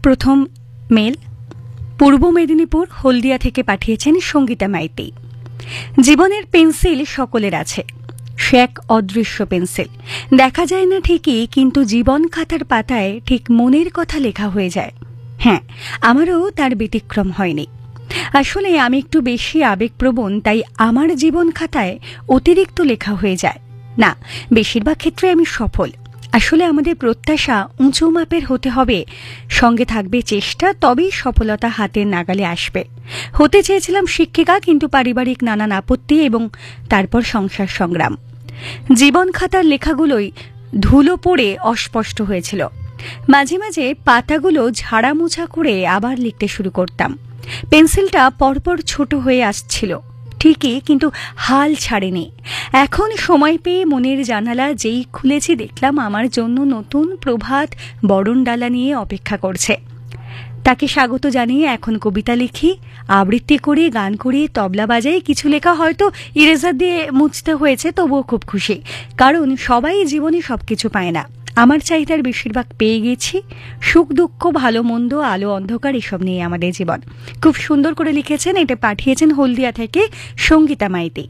প্রথম মেল পূর্ব মেদিনীপুর হলদিয়া থেকে পাঠিয়েছেন সঙ্গীতা মাইতি। জীবনের পেন্সিল সকলের আছে, সে এক অদৃশ্য পেন্সিল, দেখা যায় না ঠিকই, কিন্তু জীবন খাতার পাতায় ঠিক মনের কথা লেখা হয়ে যায়। হ্যাঁ, আমারও তার ব্যতিক্রম হয়নি। আসলে আমি একটু বেশি আবেগপ্রবণ, তাই আমার জীবন খাতায় অতিরিক্ত লেখা হয়ে যায়। না, বেশিরভাগ ক্ষেত্রে আমি সফল। আসলে আমাদের প্রত্যাশা উঁচু মাপের হতে হবে, সঙ্গে থাকবে চেষ্টা, তবেই সফলতা হাতের নাগালে আসবে। হতে চেয়েছিলাম শিক্ষিকা, কিন্তু পারিবারিক নানান আপত্তি এবং তারপর সংসার সংগ্রাম। জীবন খাতার লেখাগুলোই ধুলো পড়ে অস্পষ্ট হয়েছিল। মাঝে মাঝে পাতাগুলো ঝাড়ামোছা করে আবার লিখতে শুরু করতাম। পেন্সিলটা পরপর ছোট হয়ে আসছিল ঠিকই, কিন্তু হাল ছাড়েনি। এখন সময় পেয়ে মনের জানালা যেই খুলেছি, দেখলাম আমার জন্য নতুন প্রভাত বরণডালা নিয়ে অপেক্ষা করছে। তাকে স্বাগত জানিয়ে এখন কবিতা লিখি, আবৃত্তি করি, গান করি, তবলা বাজাই। কিছু লেখা হয়তো ইরেজার দিয়ে মুছতে হয়েছে, তবুও খুব খুশি, কারণ সবাই জীবনে সবকিছু পায় না। আমার চাহিদার বেশিরভাগ পেয়ে গেছি। সুখ দুঃখ, ভালো মন্দ, আলো অন্ধকার, এসব নিয়ে আমাদের জীবন। খুব সুন্দর করে লিখেছেন। এটা পাঠিয়েছেন হলদিয়া থেকে সঙ্গীতা মাইতি।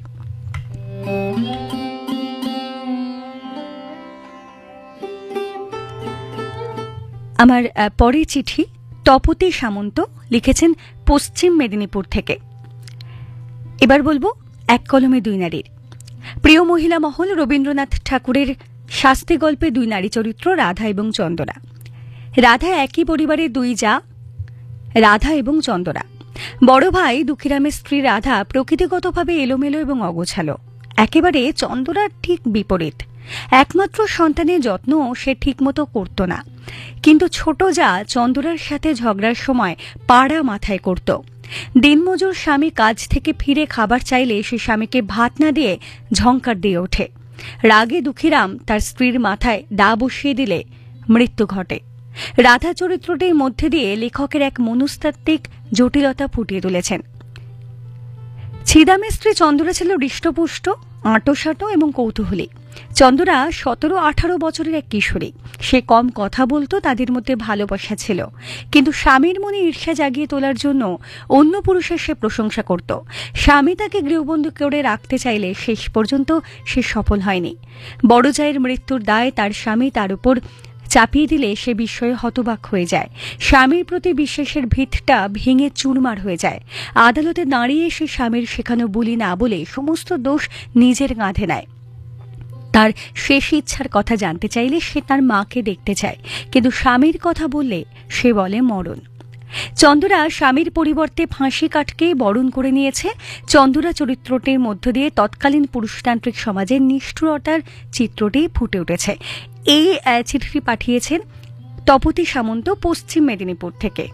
আমার পরের চিঠি তপতি সামন্ত লিখেছেন পশ্চিম মেদিনীপুর থেকে। এবার বলবো এক কলমে দুই নারীর। প্রিয় মহিলা মহল, রবীন্দ্রনাথ ঠাকুরের শাস্তি গল্পে দুই নারী চরিত্র রাধা এবং চন্দনা। রাধা একই পরিবারের দুই যা, রাধা এবং চন্দনা। বড় ভাই দুঃখীরামের স্ত্রী রাধা প্রকৃতিগতভাবে এলোমেলো এবং অগোছালো, একেবারে চন্দনার ঠিক বিপরীত। একমাত্র সন্তানের যত্ন সে ঠিকমতো করত না, কিন্তু ছোট যা চন্দনার সাথে ঝগড়ার সময় পাড়া মাথায় করত। দিনমজুর স্বামী কাজ থেকে ফিরে খাবার চাইলে সে স্বামীকে ভাত না দিয়ে ঝংকার দিয়ে ওঠে। রাগে দুঃখীরাম তার স্ত্রীর মাথায় দা বসিয়ে দিলে মৃত্যু ঘটে। রাধা চরিত্রটির মধ্যে দিয়ে লেখকের এক মনস্তাত্ত্বিক জটিলতা ফুটিয়ে তুলেছেন। ছিদামের স্ত্রী চন্দনা ছিল হৃষ্টপুষ্ট, আঁটোসাঁটো এবং কৌতূহলী। চন্দনা 17-18 বছরের এক কিশোরী। সে কম কথা বলতো, তাদের মধ্যে ভালোবাসা ছিল, কিন্তু স্বামীর মনে ঈর্ষা জাগিয়ে তোলার জন্য অন্য পুরুষের সে প্রশংসা করত। স্বামী তাকে গৃহবন্দী করে রাখতে চাইলে শেষ পর্যন্ত সে সফল হয়নি। বড় জায়ের মৃত্যুর দায় তার স্বামী তার উপর চাপিয়ে দিলে সে বিস্ময়ে হতবাক হয়ে যায়। স্বামীর প্রতি বিশ্বাসের ভিতটা ভেঙে চুরমার হয়ে যায়। আদালতে দাঁড়িয়ে সে স্বামীর শেখানো বুলি না বলে সমস্ত দোষ নিজের কাঁধে নেয়। তার শেষ ইচ্ছার কথা জানতে চাইলে সে তার মাকে দেখতে চায়, কিন্তু স্বামীর কথা বললে সে বলে মরণ। চন্দনা স্বামীর পরিবর্তে ফাঁসি কাটকে বরণ করে নিয়েছে। চন্দনা চরিত্রটির মধ্য দিয়ে তৎকালীন পুরুষতান্ত্রিক সমাজের নিষ্ঠুরতার চিত্রটি ফুটে উঠেছে। এই চিঠিটি পাঠিয়েছেন তপতি সামন্ত পশ্চিম মেদিনীপুর থেকে।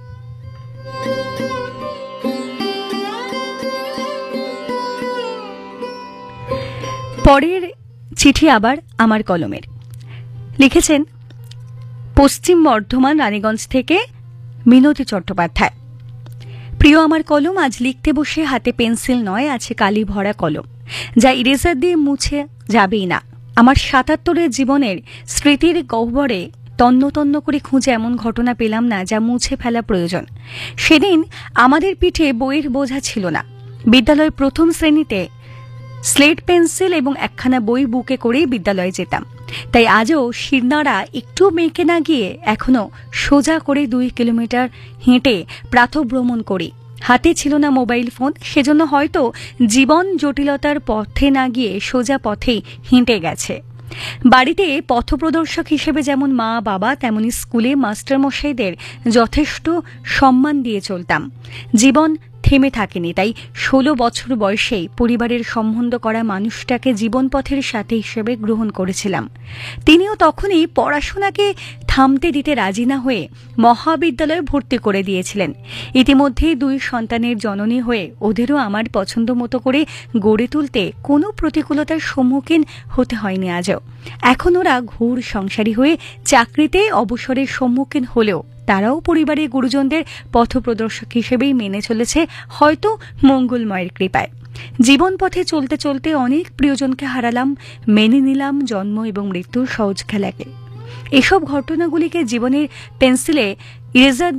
পরের চিঠি আবার আমার কলমের। লিখেছেন পশ্চিম বর্ধমান রানীগঞ্জ থেকে মিনতি চট্টোপাধ্যায়। প্রিয় আমার কলম, আজ লিখতে বসে হাতে পেন্সিল নয়, আছে কালি ভরা কলম, যা ইরেজার দিয়ে মুছে যাবেই না। আমার 77-এর জীবনের স্মৃতির গহ্বরে তন্ন তন্ন করে খুঁজে এমন ঘটনা পেলাম না যা মুছে ফেলা প্রয়োজন। সেদিন আমাদের পিঠে বইয়ের বোঝা ছিল না। বিদ্যালয়ের প্রথম শ্রেণীতে স্লেট পেন্সিল এবং একখানা বই বুকে করেই বিদ্যালয়ে যেতাম। তাই আজও শিরনাড়া একটু মেঁকে না গিয়ে এখনো সোজা করে 2 কিলোমিটার হেঁটে প্রাতঃভ্রমণ করি। হাতে ছিল না মোবাইল ফোন, সেজন্য হয়তো জীবন জটিলতার পথে না গিয়ে সোজা পথেই হেঁটে গেছে। বাড়িতে পথপ্রদর্শক হিসেবে যেমন মা বাবা, তেমনি স্কুলে মাস্টারমশাইদের যথেষ্ট সম্মান দিয়ে চলতাম। জীবন থেমে থাকেনি, তাই 16 বছর বয়সেই পরিবারের সম্বন্ধ করা মানুষটাকে জীবনপথের সাথে হিসেবে গ্রহণ করেছিলাম। তিনিও তখনই পড়াশোনাকে থামতে দিতে রাজি না হয়ে মহাবিদ্যালয়ে ভর্তি করে দিয়েছিলেন। ইতিমধ্যেই 2 সন্তানের জননী হয়ে ওদেরও আমার পছন্দ মতো করে গড়ে তুলতে কোনো প্রতিকূলতার সম্মুখীন হতে হয়নি আজও। এখন ওরা ঘোর সংসারী হয়ে চাকরিতে অবসরের সম্মুখীন হলেও তারাও পরিবারের গুরুজনদের পথপ্রদর্শক হিসেবেই মেনে চলেছে, হয়তো মঙ্গলময়ের কৃপায়। জীবন পথে চলতে চলতে অনেক প্রিয়জনকে হারালাম, মেনে নিলাম জন্ম এবং মৃত্যুর সহজ খেলাকে। এসব ঘটনাগুলিকে জীবনের পেন্সিলে ইরেজার